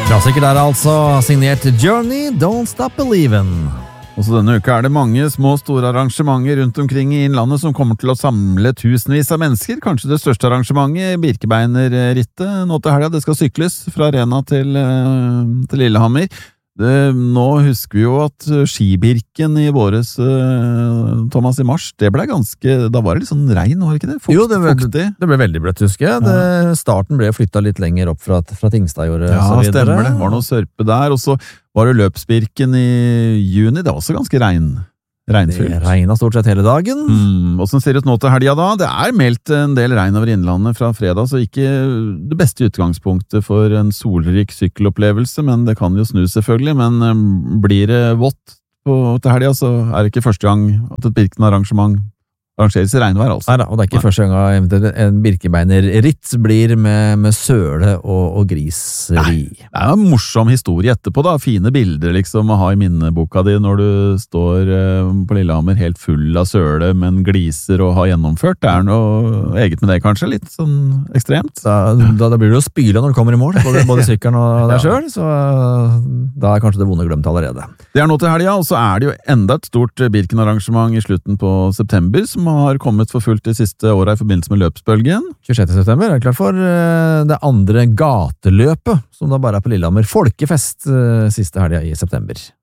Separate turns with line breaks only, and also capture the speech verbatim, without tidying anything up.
Klassiker der altså, signert Journey, Don't Stop Believin'.
Også denne uka er det mange små og store arrangementer rundt omkring i innlandet som kommer til å samle tusenvis av mennesker. Kanskje det største arrangementet, Birkebeinerrittet, nå til helga. Det skal sykles fra Arena til, til Lillehammer. Det, nå husker vi jo at skibirken i våres, Thomas, i mars, det ble ganske, da var det litt sånn regn, var det ikke det? Fukt,
jo, det ble,
fuktig.
Det ble veldig bløtt, husker jeg. Det, starten ble flyttet litt lenger opp fra, fra Tingstadjordet.
Ja, stemmer det. Det var noe sørpe der, og så var det løpsbirken i juni, det var også ganske regn. Regnfullt.
Det regnet stort sett hele dagen.
Mm, og som ser ut nå til helga da, det er meldt en del regn over innlandet fra fredag, så ikke det beste utgangspunktet for en solrik sykkelopplevelse, men det kan jo snu selvfølgelig, men um, blir det vått på, til helga, så er det ikke første gang at et Birken-arrangement arrangeres i regnvær, altså.
Neida, og det er ikke Nei. første gang en Birkebeinerritt blir med, med søle og, og griseri.
Nei, det er en morsom historie etterpå da, fine bilder liksom å ha i minneboka di når du står eh, på Lillehammer helt full av søle, men gliser og har gjennomført. Det er noe eget med det kanskje, litt sånn ekstremt.
Da, da, da blir du jo spyle når du kommer i mål, både, både sykkelen og deg selv, så da er kanskje det vonde glemt allerede.
Det er nå til helga, og så er det jo enda et stort Birken-arrangement i slutten på september, som har kommet for fullt de siste årene i forbindelse med løpsbølgen.
tjuesjette september er klart for det andre gateløpet, som da bare er på Lillehammer. Folkefest siste helga i september.